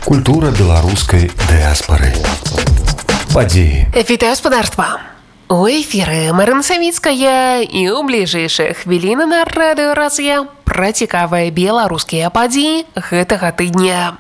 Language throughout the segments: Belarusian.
Культура беларускай дыаспары. Падзеі. Вітаю спадарства! У эфіры Марына Савіцкая і ў бліжэйшыя хвіліны на радыё Расія пра цікавыя беларускія падзеі гэтага тыдня.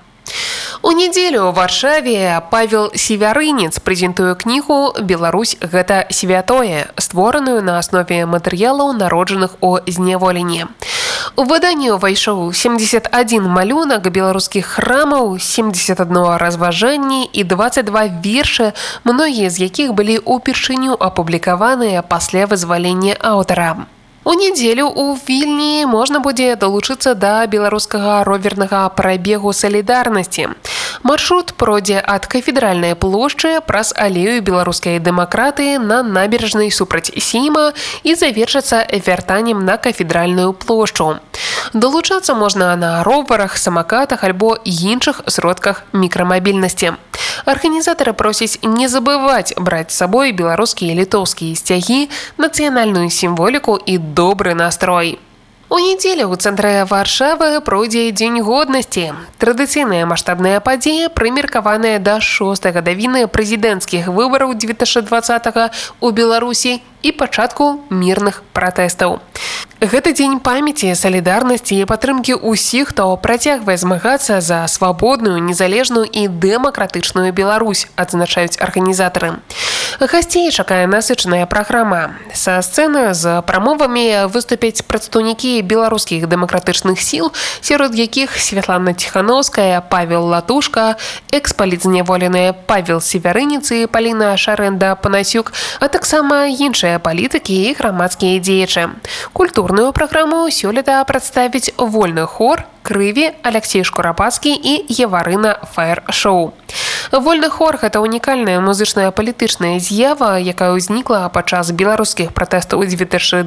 У нядзелю ў Варшаве Павел Севярынец прэзентуе кнігу «Беларусь – гэта святое», створаную на аснове матэрыялаў, народжаных у зняволенні. У выданні ўвайшоў 71 малюнак беларускіх храмаў, 71 разважанні і 22 вершы, многія з якіх былі ўпершыню апублікаваныя пасля вызвалення аўтара. У нядзелю ў Вільні можна будзе далучыцца да беларускага ровернага прабегу салідарнасці. Маршрут пройдзе ад кафедральнай плошчы праз алею беларускай дэмакратыі на набережнай супраць Сейма і завершыцца вяртаннем на кафедральную плошчу. Далучацца можна на роварах, самакатах альбо іншых сродках мікрамабільнасці. Арганізатары просяць не забываць браць з сабой беларускія і літоўскія сцягі, нацыянальную сімволіку і добры настрой. У нядзелю ў цэнтры Варшавы пройдзе Дзень годнасці. Традыцыйная маштабная падзея, прымеркаваная да 6-й гадавіны прэзідэнцкіх выбараў 2020 у Беларусі і пачатку мірных пратэстаў. Гэта дзень памяці, салідарнасці і падтрымкі ўсіх, хто працягвае змагацца за свабодную, незалежную і дэмакратычную Беларусь, адзначаюць арганізатары. Гасцей чакае насычаная праграма. Са сцэны з прамовамі выступяць прадстаўнікі беларускіх дэмакратычных сіл, сярод якіх Святлана Ціхановская, Павел Латушка, экс-палітзняволеныя Павел Севярынец і Паліна Шарэнда-Панасюк, а таксама іншыя палітыкі і грамадскія дзеячы. Культурную праграму сёлета прадставіць вольны хор «Крыві», Алексей Шкурапацкі і Еварына Фаер-шоу. Вольны хор – гэта унікальная музычная палітычная з'ява, якая ўзнікла падчас беларускіх пратэстаў 2020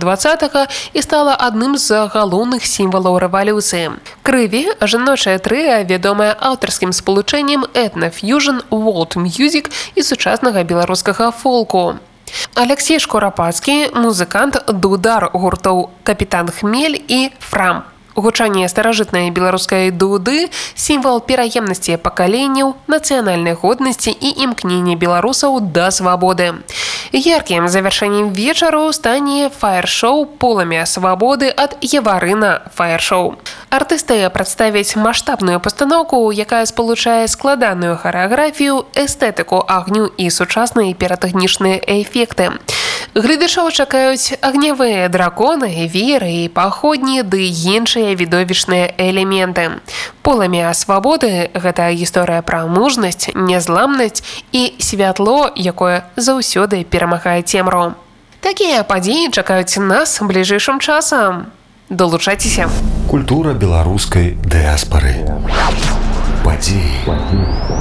і стала адным з галоўных сімвалаў рэвалюцыі. «Крыві» – жаночае трыа, вядомае аўтарскім спалучэннем этна-фьюжн, волд-мьюзік і сучаснага беларускага фолку. Алексей Шкурапацкі – музыкант, дудар гуртоў «Капітан Хмель» і «Фрам». Гучанне старажытнай беларускай дуды – сімвал пераемнасці пакаленняў, нацыянальнай годнасці і імкнення беларусаў да свабоды. Яркім завяршэннем вечару стане фаер-шоу «Полымя свабоды» ад Еварына Фаер-шоу. Артысты прадставяць маштабную пастаноўку, якая спалучае складаную харэаграфію, эстэтыку агню і сучасныя піратэхнічныя эфекты. Гледачоў чакаюць агнявыя драконы, вееры і паходні ды іншыя відовішчныя элементы. «Полымя свабоды» – гэта гісторыя пра мужнасць, нязламнасць і святло, якое заўсёды перамагае цемру. Такія падзеі чакаюць нас бліжэйшым часам. Далучайцеся! Культура беларускай дыаспары. Падзеі.